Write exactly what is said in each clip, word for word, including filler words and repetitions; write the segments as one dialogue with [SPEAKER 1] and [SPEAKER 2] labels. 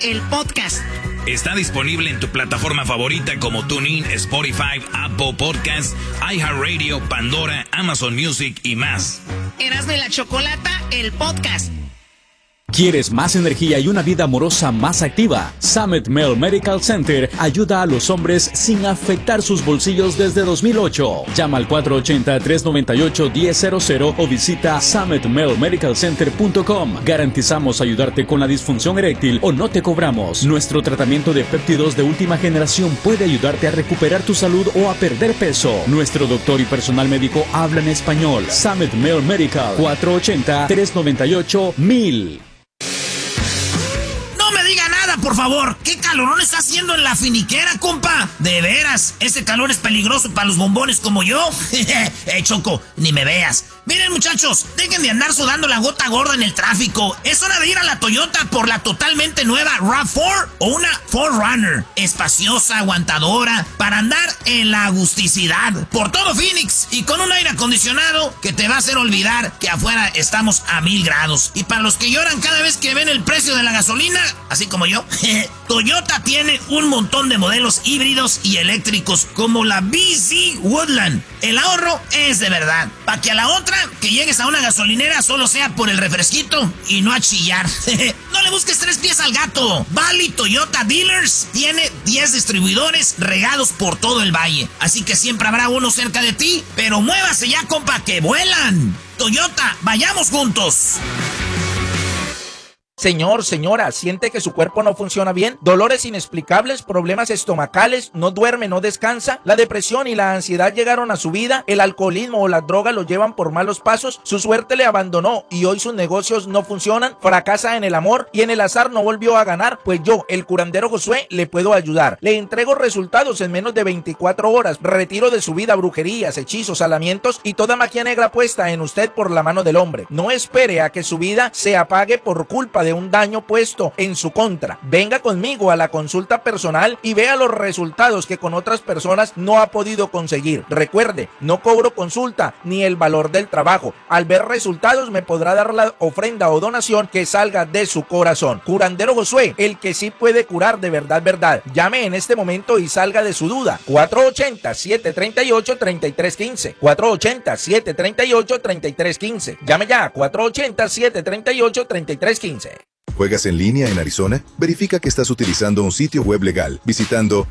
[SPEAKER 1] el podcast.
[SPEAKER 2] Está disponible en tu plataforma favorita como TuneIn, Spotify, Apple Podcasts, iHeartRadio, Pandora, Amazon Music y más.
[SPEAKER 1] Erasmo y la Chocolata, el podcast.
[SPEAKER 3] ¿Quieres más energía y una vida amorosa más activa? Summit Male Medical Center ayuda a los hombres sin afectar sus bolsillos desde dos mil ocho. Llama al cuatro ocho cero, tres nueve ocho, uno cero cero cero o visita summit male medical center punto com. Garantizamos ayudarte con la disfunción eréctil o no te cobramos. Nuestro tratamiento de péptidos de última generación puede ayudarte a recuperar tu salud o a perder peso. Nuestro doctor y personal médico hablan español. Summit Male Medical, cuatro ocho cero, tres nueve ocho, mil.
[SPEAKER 4] Por favor, ¿qué calorón está haciendo en la finiquera, compa? De veras, ese calor es peligroso para los bombones como yo. Eh, Choco, ni me veas. Miren, muchachos, dejen de andar sudando la gota gorda en el tráfico. Es hora de ir a la Toyota por la totalmente nueva RAV cuatro o una cuatro Runner. Espaciosa, aguantadora, para andar en la agusticidad por todo Phoenix y con un aire acondicionado que te va a hacer olvidar que afuera estamos a mil grados. Y para los que lloran cada vez que ven el precio de la gasolina, así como yo, Toyota tiene un montón de modelos híbridos y eléctricos como la B Z Woodland. El ahorro es de verdad. Para que a la otra que llegues a una gasolinera solo sea por el refresquito y no a chillar. No le busques tres pies al gato. Valley Toyota Dealers tiene diez distribuidores regados por todo el valle. Así que siempre habrá uno cerca de ti. Pero muévase ya, compa, que vuelan. Toyota, vayamos juntos.
[SPEAKER 5] Señor, señora, ¿siente que su cuerpo no funciona bien? ¿Dolores inexplicables? ¿Problemas estomacales? ¿No duerme, no descansa? ¿La depresión y la ansiedad llegaron a su vida? ¿El alcoholismo o la droga lo llevan por malos pasos? ¿Su suerte le abandonó y hoy sus negocios no funcionan? ¿Fracasa en el amor y en el azar no volvió a ganar? Pues yo, el curandero Josué, le puedo ayudar. Le entrego resultados en menos de veinticuatro horas. Retiro de su vida brujerías, hechizos, salamientos y toda magia negra puesta en usted por la mano del hombre. No espere a que su vida se apague por culpa de un daño puesto en su contra. Venga conmigo a la consulta personal y vea los resultados que con otras personas no ha podido conseguir. Recuerde, no cobro consulta ni el valor del trabajo. Al ver resultados me podrá dar la ofrenda o donación que salga de su corazón. Curandero Josué, el que sí puede curar de verdad, verdad. Llame en este momento y salga de su duda. cuatro ocho cero, siete tres ocho, tres tres uno cinco. cuatro ocho cero, siete tres ocho, tres tres uno cinco. Llame ya. cuatro ocho cero, siete tres ocho, tres tres uno cinco.
[SPEAKER 6] ¿Juegas en línea en Arizona? Verifica que estás utilizando un sitio web legal visitando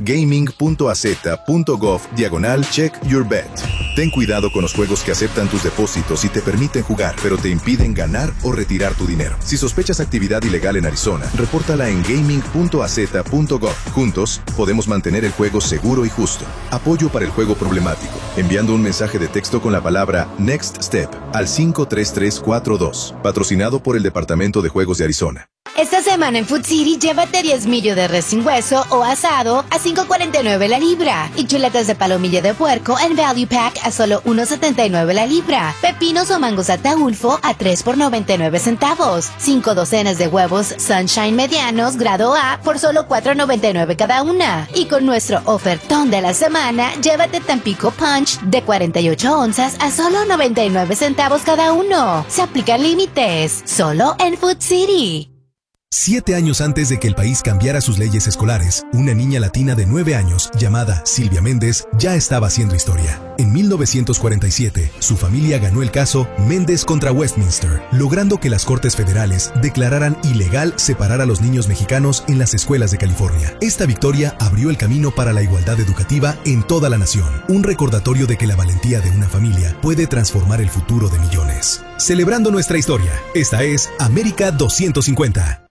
[SPEAKER 6] gaming.az.gov diagonal check your bet. Ten cuidado con los juegos que aceptan tus depósitos y te permiten jugar, pero te impiden ganar o retirar tu dinero. Si sospechas actividad ilegal en Arizona, repórtala en gaming.az.gov. Juntos, podemos mantener el juego seguro y justo. Apoyo para el juego problemático. Enviando un mensaje de texto con la palabra Next Step al cinco tres tres cuatro dos. Patrocinado por el Departamento de Juegos de Arizona.
[SPEAKER 7] Esta semana en Food City, llévate diez millo de res sin hueso o asado a cinco cuarenta y nueve la libra. Y chuletas de palomilla de puerco en Value Pack a solo uno setenta y nueve la libra. Pepinos o mangos Ataulfo a tres por noventa y nueve centavos. Cinco docenas de huevos Sunshine medianos grado A por solo cuatro noventa y nueve cada una. Y con nuestro ofertón de la semana, llévate Tampico Punch de cuarenta y ocho onzas a solo noventa y nueve centavos cada uno. Se aplican límites. Solo en Food City.
[SPEAKER 8] Siete años antes de que el país cambiara sus leyes escolares, una niña latina de nueve años, llamada Silvia Méndez, ya estaba haciendo historia. En mil novecientos cuarenta y siete, su familia ganó el caso Méndez contra Westminster, logrando que las Cortes Federales declararan ilegal separar a los niños mexicanos en las escuelas de California. Esta victoria abrió el camino para la igualdad educativa en toda la nación, un recordatorio de que la valentía de una familia puede transformar el futuro de millones. Celebrando nuestra historia, esta es América doscientos cincuenta.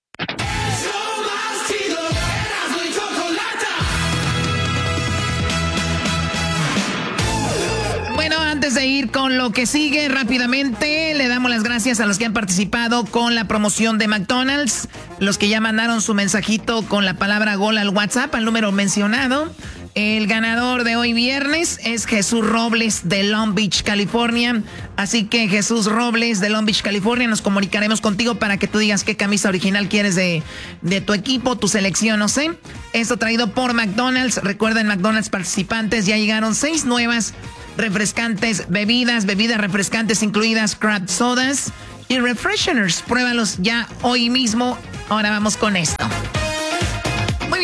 [SPEAKER 1] Antes de ir con lo que sigue rápidamente, le damos las gracias a los que han participado con la promoción de McDonald's, los que ya mandaron su mensajito con la palabra gol al WhatsApp, al número mencionado. El ganador de hoy viernes es Jesús Robles de Long Beach, California. Así que Jesús Robles de Long Beach, California, nos comunicaremos contigo para que tú digas qué camisa original quieres de, de tu equipo, tu selección, no sé. Esto traído por McDonald's. Recuerden, McDonald's participantes, ya llegaron seis nuevas refrescantes bebidas, bebidas refrescantes incluidas craft sodas y refresheners. Pruébalos ya hoy mismo. Ahora vamos con esto.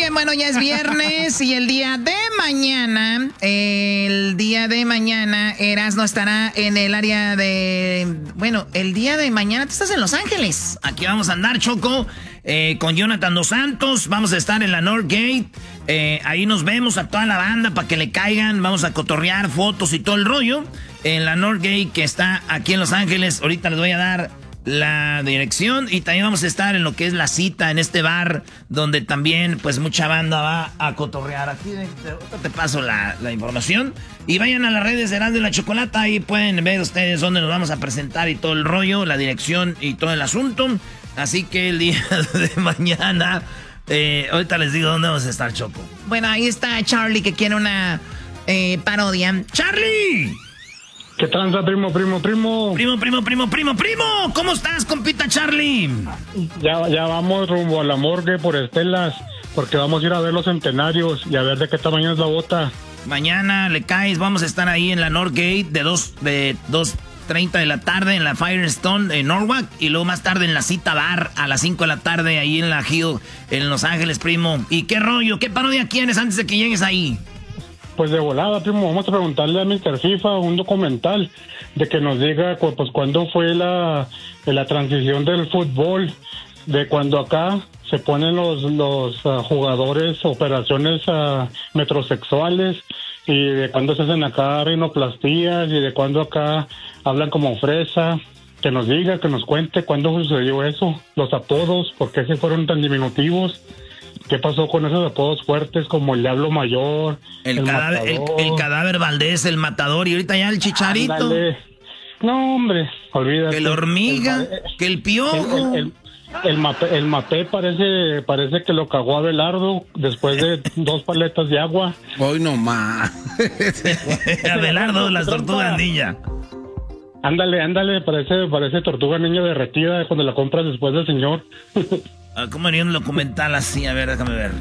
[SPEAKER 1] bien, bueno, ya es viernes y el día de mañana, el día de mañana, Erasmo estará en el área de... Bueno, el día de mañana tú estás en Los Ángeles. Aquí vamos a andar, Choco, eh, con Jonathan Dos Santos. Vamos a estar en la Northgate. Eh, ahí nos vemos a toda la banda para que le caigan. Vamos a cotorrear fotos y todo el rollo. En la Northgate, que está aquí en Los Ángeles. Ahorita les voy a dar la dirección y también vamos a estar en lo que es la cita en este bar donde también pues mucha banda va a cotorrear. Aquí te, te paso la, la información y vayan a las redes de Erasmo y la Chocolata, ahí pueden ver ustedes dónde nos vamos a presentar y todo el rollo, la dirección y todo el asunto. Así que el día de mañana eh, ahorita les digo dónde vamos a estar, Choco. Bueno, ahí está Charlie que quiere una eh, parodia. ¡Charlie!
[SPEAKER 9] ¿Qué tranza, primo, primo, primo?
[SPEAKER 1] Primo, primo, primo, primo, primo. ¿Cómo estás, compita Charlie?
[SPEAKER 9] Ya, ya vamos rumbo a la morgue por Estelas, porque vamos a ir a ver los centenarios y a ver de qué tamaño es la bota.
[SPEAKER 1] Mañana le caes, vamos a estar ahí en la Northgate de dos de dos treinta de la tarde en la Firestone en Norwalk y luego más tarde en la Cita Bar a las cinco de la tarde ahí en la Hill en Los Ángeles, primo. ¿Y qué rollo? ¿Qué parodia quieres antes de que llegues ahí?
[SPEAKER 9] Pues de volada, primo, vamos a preguntarle a mister FIFA un documental de que nos diga pues cuándo fue la, la transición del fútbol, de cuando acá se ponen los, los uh, jugadores operaciones uh, metrosexuales y de cuándo se hacen acá rinoplastías y de cuándo acá hablan como fresa. Que nos diga, que nos cuente cuándo sucedió eso, los apodos, por qué se fueron tan diminutivos. ¿Qué pasó con esos apodos fuertes como el Diablo Mayor?
[SPEAKER 1] El, el cadáver, el, el cadáver Valdés, el Matador y ahorita ya el Chicharito.
[SPEAKER 9] Ándale. No, hombre, olvídate.
[SPEAKER 1] Que la hormiga, el, que el piojo.
[SPEAKER 9] El, el, el, el, mapé, el mapé parece, parece que lo cagó Abelardo después de dos paletas de agua.
[SPEAKER 10] Hoy no más.
[SPEAKER 1] Abelardo, las tortugas ninja.
[SPEAKER 9] Ándale, ándale, parece, parece tortuga niña derretida cuando la compras después del señor.
[SPEAKER 1] ¿Cómo haría un documental así? A ver, déjame ver.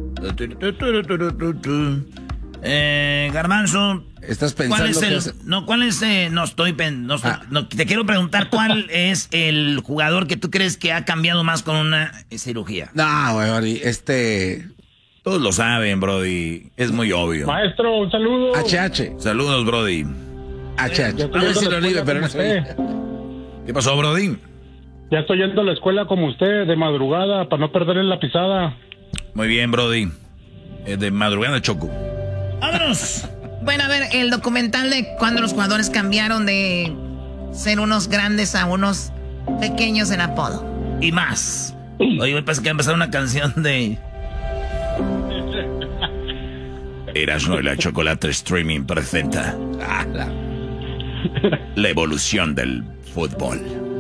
[SPEAKER 1] Eh, Garbanzo.
[SPEAKER 10] ¿Estás pensando
[SPEAKER 1] ¿Cuál es el,
[SPEAKER 10] es...
[SPEAKER 1] No, ¿cuál es? Eh, no estoy pen, no, estoy, ah. no, te quiero preguntar cuál es el jugador que tú crees que ha cambiado más con una cirugía.
[SPEAKER 10] No, güey, este...
[SPEAKER 2] Todos lo saben, Brody. Es muy obvio.
[SPEAKER 9] Maestro, un saludo.
[SPEAKER 10] H H.
[SPEAKER 2] Saludos, Brody.
[SPEAKER 10] H H. Eh, yo sí lo digo, pero no sé.
[SPEAKER 2] ¿Qué pasó, Brody?
[SPEAKER 9] Ya estoy yendo a la escuela como usted, de madrugada, para no perder la pisada.
[SPEAKER 2] Muy bien, Brody. Eh, de madrugada, Choco.
[SPEAKER 1] ¡Vámonos! Bueno, a ver, el documental de cuando los jugadores cambiaron de ser unos grandes a unos pequeños en apodo. Y más. Oye, me parece que va a empezar una canción de...
[SPEAKER 2] Erasmo y la Chocolate Streaming presenta ah, la... la evolución del fútbol.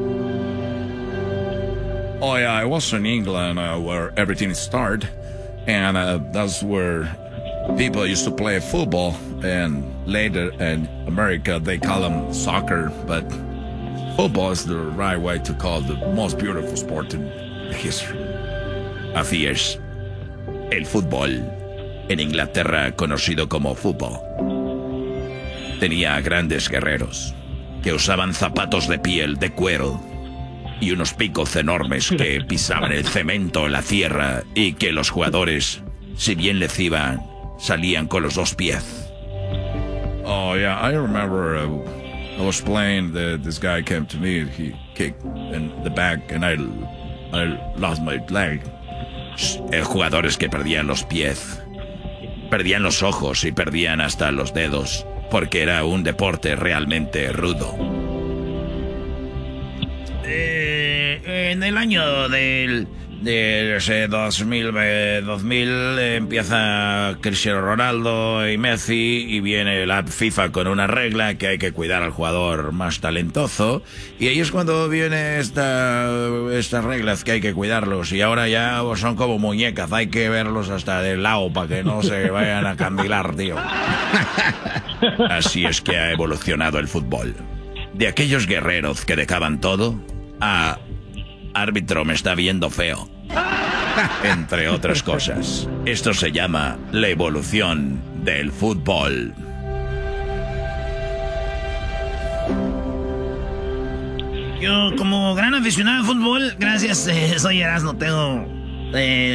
[SPEAKER 2] Oh yeah, I was in England uh, where everything started, and uh, that's where people used to play football, and later in America they call them soccer, but football is the right way to call the most beautiful sport in history. Así es, el fútbol en Inglaterra conocido como fútbol tenía grandes guerreros que usaban zapatos de piel de cuero y unos picos enormes que pisaban el cemento, la tierra, y que los jugadores, si bien les iban, salían con los dos pies. Oh yeah, I remember uh, I was playing. The, this guy came to me. He kicked in the back, and I I lost my leg. Eh, jugadores que perdían los pies, perdían los ojos y perdían hasta los dedos, porque era un deporte realmente rudo. Eh, en el año del, del ese dos mil, eh, dos mil eh, empieza Cristiano Ronaldo y Messi y viene la FIFA con una regla que hay que cuidar al jugador más talentoso, y ahí es cuando viene esta, estas reglas que hay que cuidarlos, y ahora ya son como muñecas, hay que verlos hasta del lado para que no se vayan a candilar, tío. Así es que ha evolucionado el fútbol. De aquellos guerreros que dejaban todo a árbitro me está viendo feo, entre otras cosas. Esto se llama la evolución del fútbol. Yo, como gran aficionado al fútbol, gracias, eh, soy Erasmo, tengo... Eh,